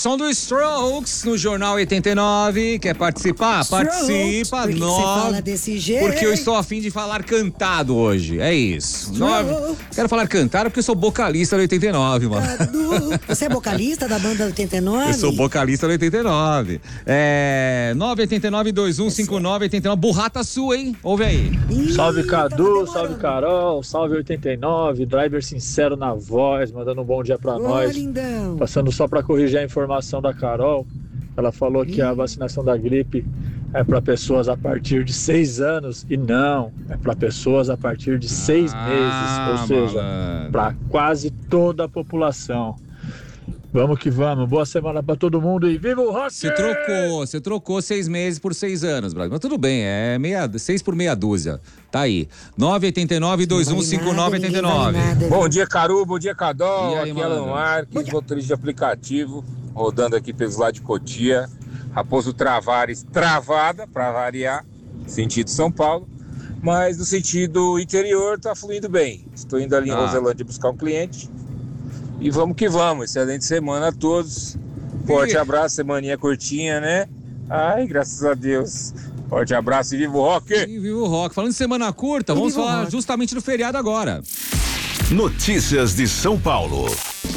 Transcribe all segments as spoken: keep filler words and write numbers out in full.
som do Strokes no Jornal oitenta e nove. Quer participar? Strokes, Participa. por que Nove. você fala desse jeito? Porque eu estou a fim de falar cantado hoje. É isso. Nove. Quero falar cantado porque eu sou vocalista do oitenta e nove, mano. Cadu, você é vocalista da banda oitenta e nove? Eu sou vocalista do oitenta e nove. É. nove oito nove, dois um cinco nove, oito nove. Burrata sua, hein? Ouve aí. Ih, Salve tava Cadu, demorando. salve Carol, salve oitenta e nove, driver sincero na voz, mandando um bom dia pra Ô, nós. lindão. Passando só pra corrigir a informação da Carol, ela falou que a vacinação da gripe é para pessoas a partir de seis anos e não, é para pessoas a partir de seis Ah, meses, ou seja, malandro. para quase toda a população. Vamos que vamos, boa semana pra todo mundo e viva o rock! Você trocou, você trocou seis meses por seis anos, Brasil. Mas tudo bem, é meia, seis por meia dúzia. Tá aí. nove oito nove, dois um cinco nove, oito nove. Bom dia, Caru. Bom dia, Cadol. E aí, aqui é mano? Alan Marques, motorista de aplicativo, rodando aqui pelos lados de Cotia. Raposo Travares, travada, para variar, sentido São Paulo. Mas no sentido interior tá fluindo bem. Estou indo ali em Ah. Roselândia buscar um cliente. E vamos que vamos. Excelente semana a todos. Forte E- abraço, semaninha curtinha, né? Ai, graças a Deus. Forte abraço e viva o rock! E viva o rock. Falando de semana curta, vamos viva o falar rock. justamente do feriado agora. Notícias de São Paulo.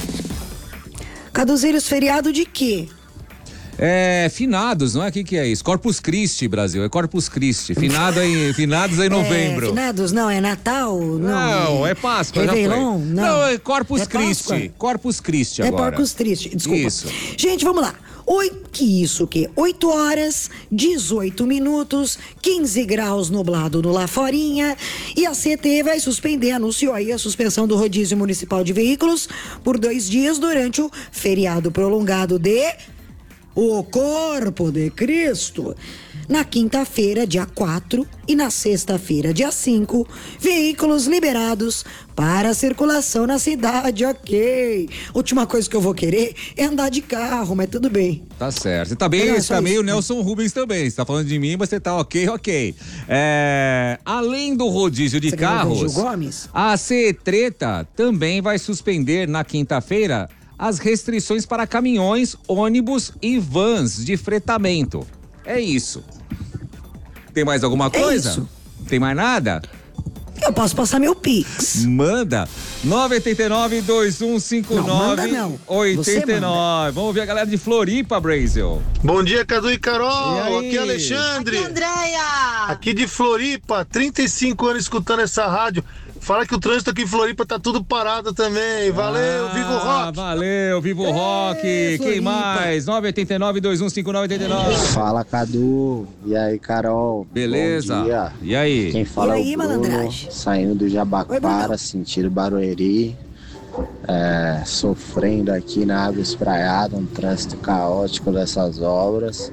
Caduzeiros, feriado de quê? É, finados, não é? O que que é isso? Corpus Christi, Brasil. É Corpus Christi. Finado em, finados em novembro. É, finados, não, é Natal? Não, Não, é Páscoa, já foi. Réveillon? Não. é Corpus É Christi. Páscoa? Corpus Christi É agora. Porcos Triste, desculpa. Isso. Gente, vamos lá. Oi, que isso, que? oito horas, dezoito minutos, quinze graus nublado no lá forinha. E a C T vai suspender, anunciou aí a suspensão do rodízio municipal de veículos por dois dias durante o feriado prolongado de O Corpo de Cristo. Na quinta-feira, dia quatro, e na sexta-feira, dia cinco, veículos liberados para circulação na cidade, ok. Última coisa que eu vou querer é andar de carro, mas tudo bem. Tá certo. Você tá bem, Não, você só tá meio isso. Nelson Rubens também. Você tá falando de mim, mas você tá ok, ok. É, além do rodízio de Você quer ver o carros, Gil Gomes? a CETRETA também vai suspender na quinta-feira as restrições para caminhões, ônibus e vans de fretamento. É isso. Tem mais alguma coisa? isso. Tem mais nada? Eu posso passar meu Pix. Manda. nove oito nove, dois um cinco Não, manda nove, não. oito Você nove. Vamos ver a galera de Floripa, Brasil. Bom dia, Cadu e Carol. E aí? Aqui é Alexandre. Andréia! Aqui de Floripa, trinta e cinco anos escutando essa rádio. Fala que o trânsito aqui em Floripa tá tudo parado também. Valeu, Ah, viva o rock. Valeu, viva o rock. Quem Floripa. mais? nove oito nove, dois um cinco nove, oito nove. Fala, Cadu. E aí, Carol? Beleza. Bom dia. E aí? Quem fala E aí, é o Bruno, malandragem? saindo do Oi, Jabaquara, Bruno. sentido Barueri, é, sofrendo aqui na água espraiada, um trânsito caótico dessas obras.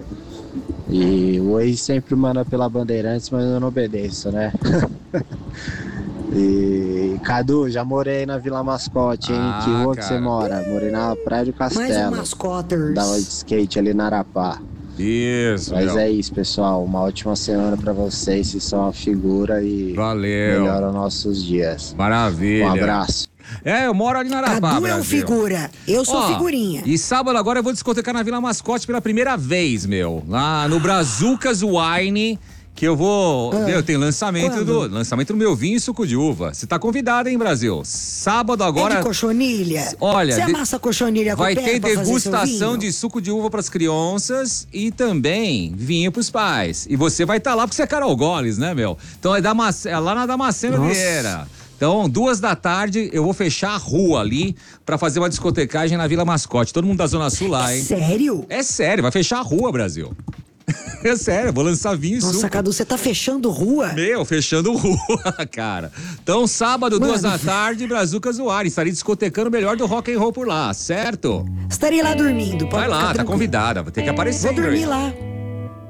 E o Waze sempre manda pela Bandeirantes, mas eu não obedeço, né? E Cadu, já morei na Vila Mascote, hein? Ah, que rua que cara. você mora? Morei na Praia do Mais um Castelo. mascoters. Dava de skate ali na Arapá. Isso, Mas meu. é isso, pessoal. Uma ótima semana pra vocês. Vocês são uma figura e Valeu. melhoram nossos dias. Maravilha. Um abraço. É, eu moro ali na Arapá, Cadu é o Brasil. figura. Eu sou Ó, figurinha. E sábado agora eu vou discotecar na Vila Mascote pela primeira vez, meu. Lá no Brazucas Wine, que eu vou... Ah, meu, tem lançamento quando? do, lançamento do meu vinho e suco de uva. Você tá convidado, hein, Brasil? Sábado É agora... de cochonilha? Olha, Você de- amassa a cochonilha com vai terra ter pra fazer seu degustação vinho? de suco de uva pras crianças e também vinho pros pais. E você vai estar lá porque você é Carol Goles, né, meu? Então é, Damas- é lá na Damasceno Nossa. Vieira. Então, duas da tarde, eu vou fechar a rua ali pra fazer uma discotecagem na Vila Mascote. Todo mundo da Zona Sul lá, hein? Sério? É sério, vai fechar a rua, Brasil. É sério, eu vou lançar vinho e Nossa, suco. Cadu, você tá fechando rua? Meu, fechando rua, cara. Então, sábado, Mano. duas da tarde, Brazucas Zoar. Estarei discotecando o melhor do rock and roll por lá, certo? Estarei lá dormindo. pode Vai ficar lá, tá tranquilo. convidada, vai ter que aparecer. Vou dormir Grace. lá.